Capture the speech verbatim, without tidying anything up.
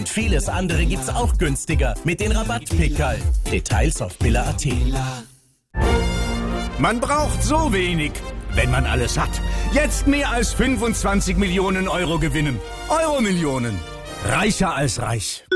Und vieles andere gibt's auch günstiger mit den Rabattpickerl. Details auf billa punkt at. Man braucht so wenig, wenn man alles hat. Jetzt mehr als fünfundzwanzig Millionen Euro gewinnen. Euro-Millionen. Reicher als reich.